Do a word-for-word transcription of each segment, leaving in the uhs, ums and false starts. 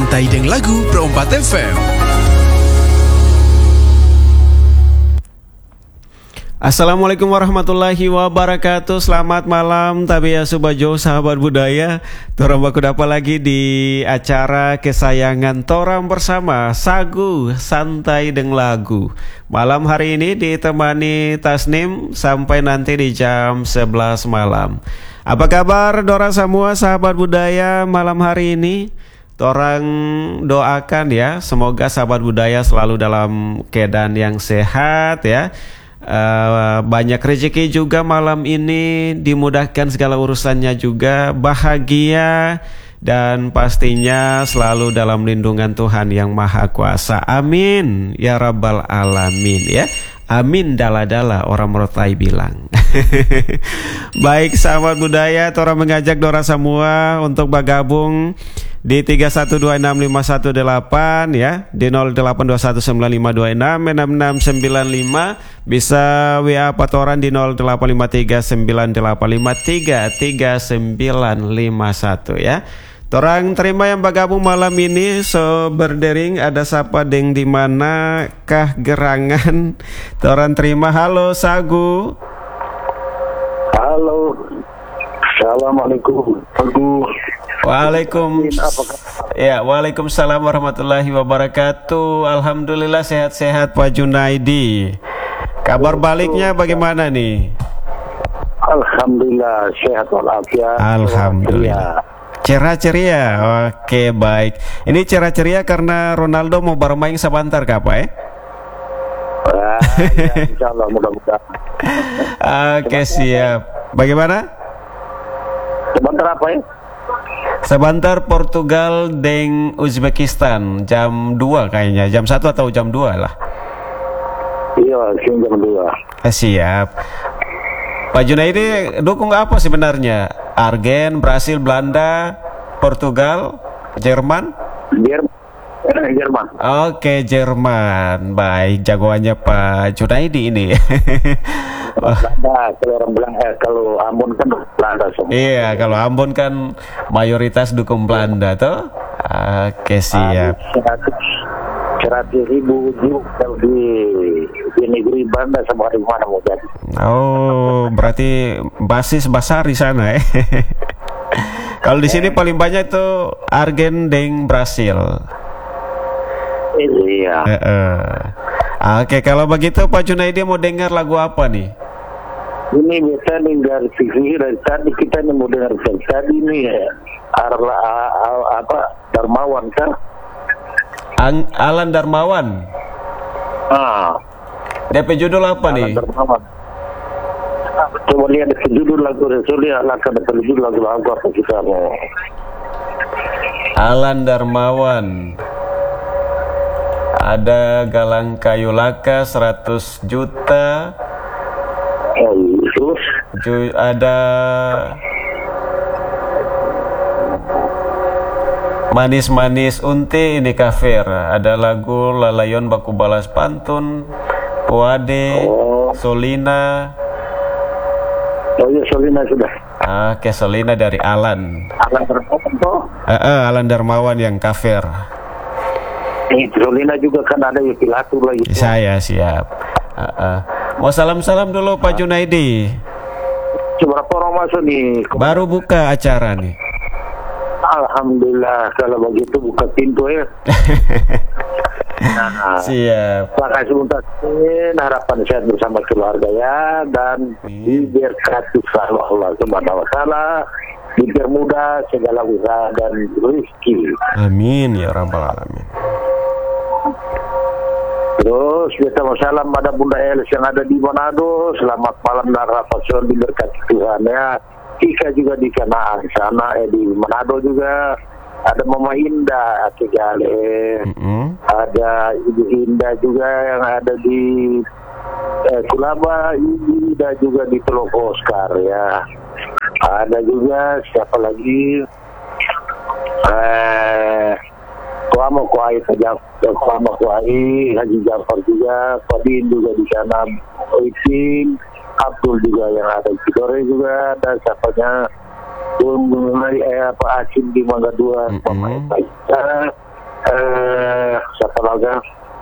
Santai Deng Lagu Pro empat F M. Assalamualaikum warahmatullahi wabarakatuh. Selamat malam Tabia Subajo sahabat budaya. Torang baku dapat lagi di acara kesayangan torang bersama Sagu Santai Deng Lagu. Malam hari ini ditemani Tasnim sampai nanti di jam sebelas malam. Apa kabar Dora semua sahabat budaya malam hari ini? Torang doakan ya, semoga sahabat budaya selalu dalam keadaan yang sehat ya. Uh, banyak rezeki juga malam ini, dimudahkan segala urusannya juga, bahagia dan pastinya selalu dalam lindungan Tuhan yang Maha Kuasa. Amin ya Rabbal Alamin ya. Amin dala-dala orang Merotai bilang. Baik sahabat budaya, Tora mengajak Dora semua untuk bergabung di tiga satu dua enam lima satu delapan ya, di nol delapan dua satu sembilan lima dua enam enam enam sembilan lima, bisa W A patoran di nol delapan lima tiga sembilan delapan lima tiga tiga sembilan lima satu ya. Torang terima yang bergabung malam ini, so berdering ada siapa deng di mana kah gerangan. Torang terima. Halo Sagu. Halo. Assalamualaikum. Waalaikum ya, Waalaikumsalam warahmatullahi wabarakatuh. Alhamdulillah sehat-sehat Pak Junaidi. Kabar baliknya bagaimana nih? Alhamdulillah sehat walafiat. Alhamdulillah. Cerah ceria. Oke baik. Ini cerah ceria karena Ronaldo mau bermain sebentar kapa eh? Ah, ya, insyaallah mudah-mudahan. Oke siap. Bagaimana? Sebentar apa ya? Sebentar Portugal deng Uzbekistan jam dua kayaknya, jam satu atau jam dua lah. Iya, jam dua. Eh, siap. Pak Junaidi dukung apa sebenarnya? Argen, Brasil, Belanda, Portugal, Jerman? Jerman. Jerman. Oke, Jerman. Baik, jagoannya Pak Junaidi ini. Belanda, kalau orang bilang eh, kalau Ambon kan Belanda semua. Iya, kalau Ambon kan mayoritas dukung Belanda toh. Oke, siap. Seratus ribu kalau di di negeri Belanda sama di mana mau jadi. Oh, berarti basis besar di sana eh. Kalau di sini paling banyak itu Argen deng Brasil. Iya. Uh, uh. Oke, kalau begitu Pak Junaidi mau dengar lagu apa nih? Ini biasa dengar sisi dari tadi kita nih mau dengar tadi nih ya. Arla apa Darmawan kan? Ang, Alan Darmawan. Ah. D P judul apa Alan nih? Darmawan. Coba lihat judul lagu Rasulullah akan ada judul lagu apa kita mau. Alan Darmawan. Ada Galang Kayu Laka seratus juta. Oh, terus Ju, ada Manis-manis unti ini kafir. Ada lagu Lalayon Baku Balas Pantun, Puade, oh. Solina. Oh iya, Solina sudah. Ah, ke Solina dari Alan. Alan Darmawan toh? Eh, eh, Alan Darmawan yang kafir. Eh, Solina juga kan ada yang pilatur lagi. Saya siap. Uh, uh. Mau salam-salam dulu Pak Junaidi. Berapa orang masuk nih? Baru buka acara nih. Alhamdulillah, kalau begitu buka pintu ya. Nah, siap. Terima kasih untuk harapan sehat bersama keluarga ya, dan diberkati selalu Allah Subhanahu wa taala, dipermudah segala usaha dan rezeki. Amin ya rabbal alamin. Terus kita mau salam pada Bunda Elis yang ada di Manado. Selamat malam dan rafason diberkati Tuhan ya. Ika juga di Kanaan sana, eh di Manado juga ada Mama Indah Atigale, mm-hmm. ada Ibu Indah juga yang ada di eh, Kulaba, Ibu Indah juga di Teluk Oscar ya. Ada juga siapa lagi? Eh, Kuama Kuai saja, Kuama Kuai, Haji Jafar juga, Fadin juga di sana, Oisin, Abdul juga yang ada di Tidore juga, dan siapanya Bung eh, apa Asim di Mangga Dua, mm-hmm. eh siapa lagi?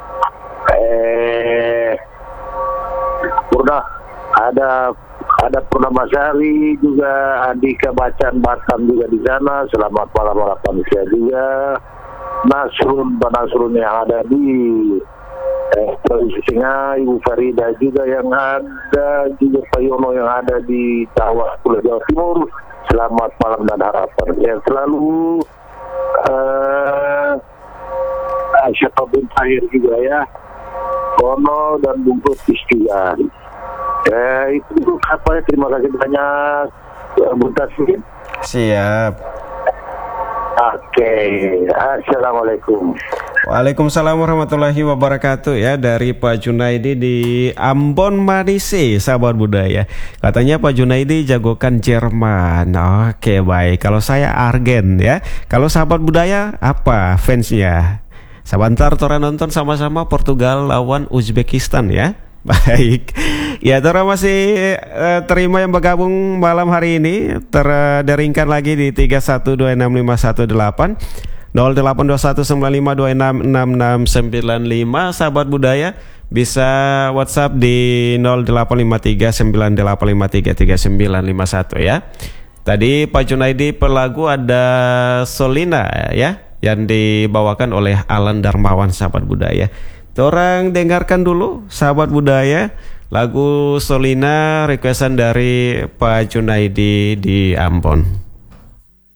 Eh Purna, ada ada Purnamasari juga, Andika Bacan Batam juga di sana. Selamat malam harapan saya juga. Nasrun, Pak Nasrun yang ada di eh, Provinsi Singa, Ibu Farida juga yang ada, juga Pak Yono yang ada di Jawa, Pulau Jawa Timur. Selamat malam dan harapan saya selalu. Eh, Aisyah bin Tahir juga ya, Kono dan Bungkus juga. Eh, itu dulu apa ya, terima kasih banyak Bu Tasmin. Siap. Oke, assalamualaikum. Waalaikumsalam warahmatullahi wabarakatuh ya, dari Pak Junaidi di Ambon Manise, sahabat budaya. Katanya Pak Junaidi jagokan Jerman. Oke, baik. Kalau saya Argen ya. Kalau sahabat budaya apa fansnya? Sebentar Tora nonton sama-sama Portugal lawan Uzbekistan ya. Baik. Ya, Tora masih uh, terima yang bergabung malam hari ini. Terderingkan lagi di tiga satu dua enam lima satu delapan nol delapan dua satu sembilan lima dua enam enam enam sembilan lima. Sahabat budaya bisa WhatsApp di nol delapan lima tiga sembilan delapan lima tiga tiga sembilan lima satu ya. Tadi Pak Junaidi pelagu ada Solina ya, yang dibawakan oleh Alan Darmawan, sahabat budaya. Orang dengarkan dulu sahabat budaya lagu Solina requestan dari Pak Junaidi di Ambon.